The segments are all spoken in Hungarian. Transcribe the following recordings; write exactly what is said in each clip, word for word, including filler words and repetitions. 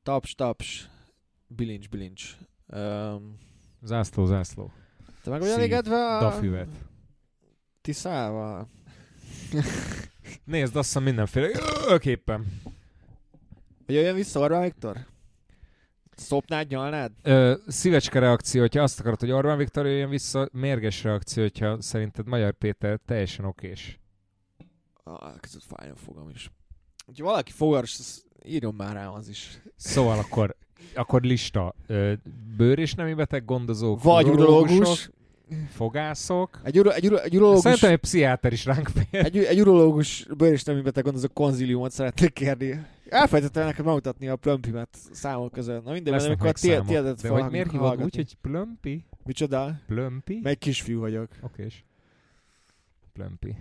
Taps, taps. Bilincs, bilincs. Um, Zászló, zászló. te meg vagy elégedve a Dafüvet. Tiszával? Nézd, azt hiszem mindenféle képpen. Hogy jöjjön vissza Orbán Viktor? Szopnád, nyalnád? Ö, szívecske reakció, hogyha azt akarod, hogy Orbán Viktor jöjjön vissza, mérges reakció, hogyha szerinted Magyar Péter teljesen okés. Ah, között fájjon fogam is. Ha valaki fogaras, írjon már rá az is. Szóval akkor, akkor lista. Ö, bőr- és nemi beteg gondozók, Vagy urológus. fogászok. Egy, uro, egy, uro, egy urológus... Szerintem egy pszichiáter is ránk fér. Egy, egy urológus bőr- és nemi beteg gondozó konziliumot szeretnék kérni. Elfelejtettem neked bemutatni a plömpimet számok között. Na minden, Lesznek amikor még ti- számok. tiédet De hogy fog miért hívod hallgatni. úgy, hogy plömpi? Micsoda? Plömpi? Meg kisfiú vagyok. Okés. Plömpi.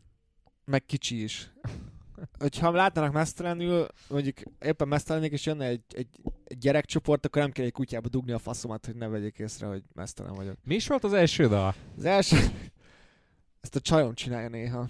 Meg kicsi is. Hogyha látnának mesztelenül, mondjuk éppen mesztelenék, és jönne egy, egy, egy gyerekcsoport, akkor nem kell egy kutyába dugni a faszomat, hogy ne vegyék észre, hogy mesztelen vagyok. Mi is volt az első dal? Az első... Ezt a csajom csinálja néha.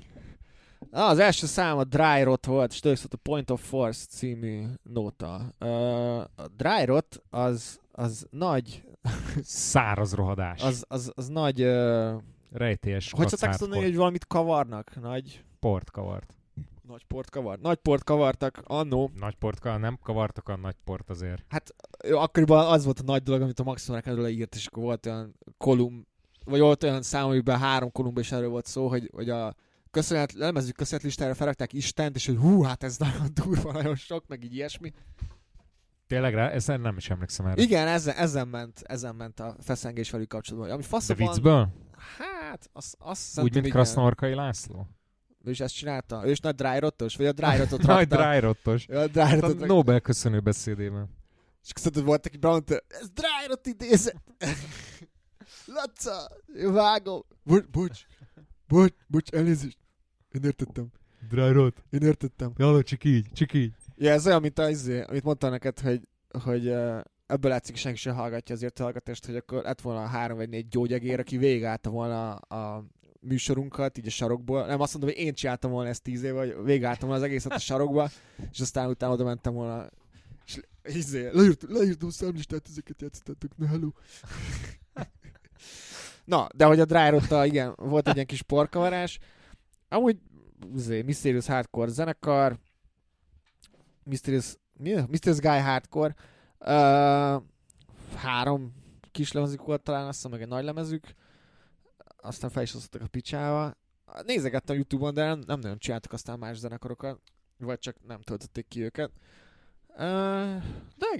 Na, az első szám a Dry Rot volt, és tőlük szólt a Point of Force című nóta. Uh, a Dry Rot az, az nagy... Száraz rohadás. Az, az, az nagy... Uh, Rejtélyes. hogy szokták azt mondani, hogy valamit kavarnak? Nagy... Port kavart. Nagy port kavart. Nagy port kavartak annó. Nagy port kavart, nem kavartak a nagy port azért. Hát akkoriban az volt a nagy dolog, amit a Maximumnak erről leírt, és akkor volt olyan kolumn, vagy volt olyan szám, amiben három kolumnban is erről volt szó, hogy, hogy a köszönet, lemezük köszönetlistára felrakták Istent, és hogy hú, hát ez nagyon durva, nagyon sok, meg így ilyesmi. Tényleg rá? Ezen nem is emlékszem erre. Igen, ezen, ezen, ment, ezen ment a feszengés velük kapcsolatban. Ami De faszabban... viccből? Hát, azt, azt Úgy, mint Krasznorkai László? Ő is ezt csinálta? Ő is nagy drájrottos? Vagy a drájrotot Nagy rakta? drájrottos. A drájrotot A rakta. Nobel köszönő beszédében. És között volt, aki Brown-t, ez drájrot idézet! Laca, én vágom. Bocs, bocs, bocs, bocs, elnézést. Én értettem. Drájrot. Én értettem. Jalló, csak így, csak így. Ja, ez olyan, mint az, amit mondtam neked, hogy, hogy uh, ebből látszik, senki sem hallgatja azért hallgatást, hogy akkor lett volna három vagy négy gyógyegér, aki végigállta volna a műsorunkat, így a sarokból. Nem azt mondom, hogy én csináltam volna ezt tíz éve, hogy végigálltam volna az egészet a sarokba, és aztán utána oda mentem volna, és izé, leírt, leírtam számlistát, ezeket játszottátok, na hello. Na, de hogy a Dry-Rottal, igen, volt egy ilyen kis porkavarás. Amúgy izé, Mysterious Hardcore zenekar, Mysterious, mi? Mysterious Guy Hardcore. Uh, három kis lemezük volt talán, azt hiszem, meg egy nagy lemezük. Aztán fel is osztottak a picsába. Nézegettem YouTube-on, de nem, nem nagyon csináltak aztán más zenekarokat. Vagy csak nem töltötték ki őket. Uh,